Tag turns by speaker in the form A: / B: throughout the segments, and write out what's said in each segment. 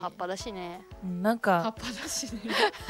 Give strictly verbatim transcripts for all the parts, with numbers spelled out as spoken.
A: 葉っぱだしね。
B: なんか
C: 葉っぱだしね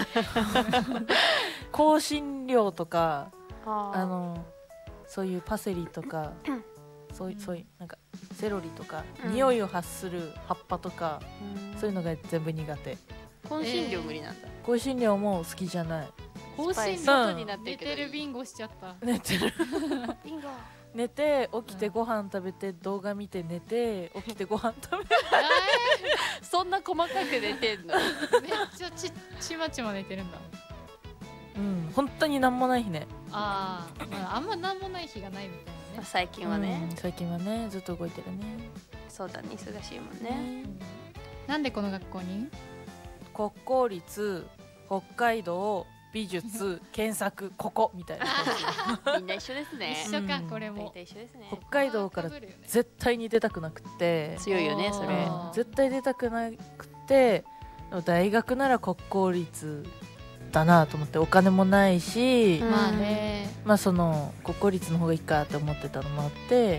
B: 香辛料とか
A: あ
B: あのそういうパセリとかそういうそういうなんかセロリとか、うん、匂いを発する葉っぱとか、うん、そういうのが全部苦手。
A: 香辛料無理なんだ。
B: えー、香辛料も好きじゃない。
C: 香辛料になってるけど、寝てるビンゴしちゃった。
B: 寝てる
A: ビンゴ
B: 寝て起きてご飯食べて、うん、動画見て寝て起きてご飯食べて
A: そんな細かく寝てんの？めっ
C: ちゃちちまちま寝てるんだ。
B: うん本当になんもない日ね。
C: あー、まあ、あんまなんもない日がないみたいなね。
A: まあ、最近はね、
B: うん、最近はねずっと動いてるね。
A: そうだね、忙しいもんね、
C: うん、なんでこの学校に？
B: 国公立北海道美術検索ここみたいな
A: みんな一緒ですね。
C: 一緒か、これも
A: 一緒ですね。
B: 北海道から絶対に出たくなくて、
A: 強いよねそれ。
B: 絶対出たくなくて、大学なら国公立だなと思って、お金もないし、
C: うん、まあね、
B: まあその国公立の方がいいかと思ってたのもあって、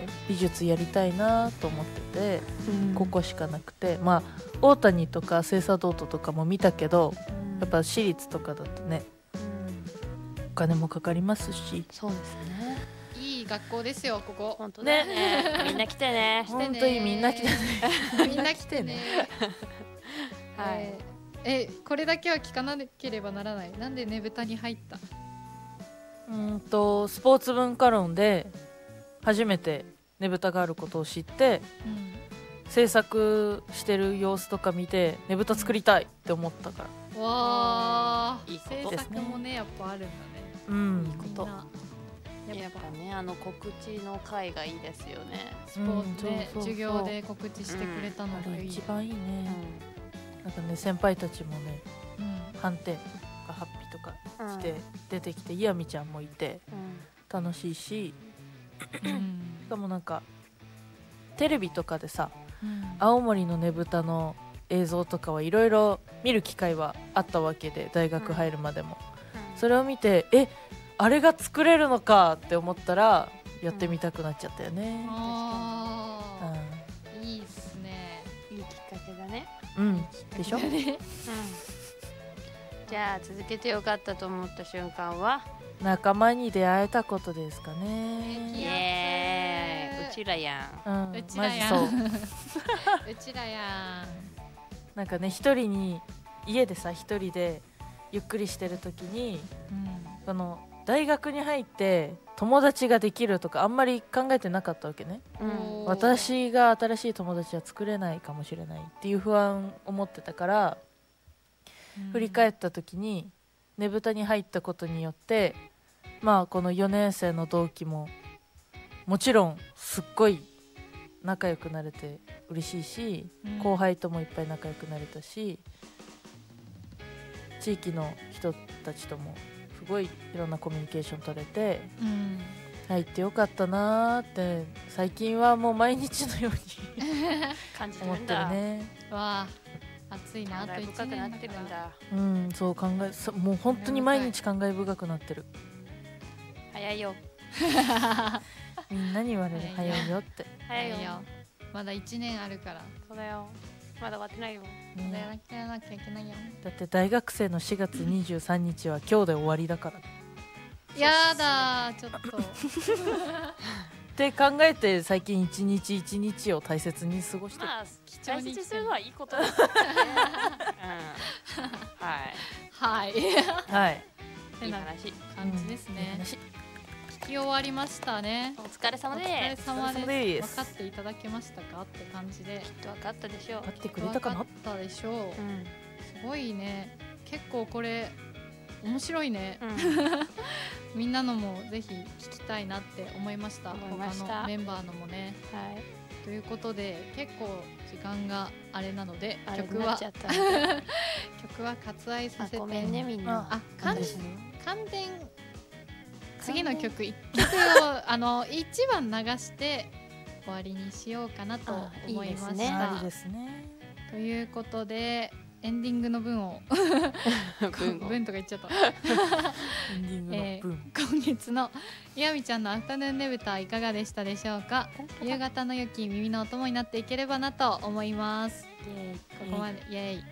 B: 美術やりたいなと思ってて、うん、ここしかなくて、まあ大谷とか清佐道とかも見たけど、うん、やっぱ私立とかだとね、うん、お金もかかりますし。
A: そうですね。
C: いい学校ですよここ。
A: 本当ね。ねみんな来てね。
B: 本当にみんな来てね。
C: みんな来てね。はい。え、これだけは聞かなければならない。なんでねぶたに入った？
B: うんとスポーツ文化論で初めてねぶたがあることを知って、うん、制作してる様子とか見てねぶた作りたいって思ったから。
C: わー、
A: いいこと
C: 制作もねやっぱあるんだね。
B: うん、
A: いいこと。やっぱね、あの告知の会がいいですよね。
C: スポーツで、うん、授業で告知してくれたのがいい、
B: うん、一番いいね、うん、なんかね先輩たちもね、うん、判定とかハッピーとか来て、うん、出てきてイヤミちゃんもいて、うん、楽しいし、うん、しかもなんかテレビとかでさ、うん、青森のねぶたの映像とかはいろいろ見る機会はあったわけで、大学入るまでも、うん、それを見てえあれが作れるのかって思ったらやってみたくなっちゃったよね、
C: うん、あー、うん、いいっすね。
A: いいきっかけだね。
B: うんでしょ、うん、
A: じゃあ続けてよかったと思った瞬間は
B: 仲間に出会えたことですかね。
A: イエーイ、うちらや
C: ん、うん、うちらやん
B: マジそう
C: うちらやん。
B: なんかね一人に家でさ一人でゆっくりしてる時に、うん、その大学に入って友達ができるとかあんまり考えてなかったわけね、うん、私が新しい友達は作れないかもしれないっていう不安を持ってたから、うん、振り返った時にねぶたに入ったことによってまあこのよねん生の同期ももちろんすっごい仲良くなれて嬉しいし、うん、後輩ともいっぱい仲良くなれたし、地域の人たちともすごいいろんなコミュニケーション取れて、うん、入ってよかったなーって最近はもう毎日のように
A: 感じて
B: 思ってるね。
C: わあ、暑いな。あといちねん
A: なってるんだ。
B: うん、そう考えもう本当に毎日感慨深くなってる。
A: 早いよ
B: みんなに言われる早いよって
A: 早いよ。
C: まだいちねんあるから。
A: そうだよ、まだ終わってないよ、
C: ね、まだやらなきゃいけないよ。
B: だって大学生のしがつにじゅうさんにちは今日で終わりだから
C: やだちょっと
A: って
B: 考えて最近一日一日を大切に過ごしてる、
A: まあ、大切にするのはいいことですね、うん、はい
C: はい
B: はい
A: いい話
C: 感じですね、
B: うん、
C: 聞き終わりましたね。
A: お疲れ様です。
C: お疲れ様です。分かっていただけましたかって感じで。
A: きっと分かったでしょう。
B: 分かってくれたかな。
C: 分かったでしょう、うん、すごいね。結構これ面白いね、うん、みんなのもぜひ聞きたいなって思いました。他のメンバーのもね、はい、ということで結構時間があれなので曲は曲は割愛させて。
A: ごめんねみんな。
C: あ、完全次の曲いっきょくをあのいちばん流して終わりにしようかなと思いました。
B: いいですね。
C: ということでエンディングの分を分とか言っちゃった
B: エンディングの分、え
C: ー、今月のやみちゃんのアフタヌーンねぶたいかがでしたでしょうか。夕方の良き耳のお供になっていければなと思います。 ここまでイエーイ。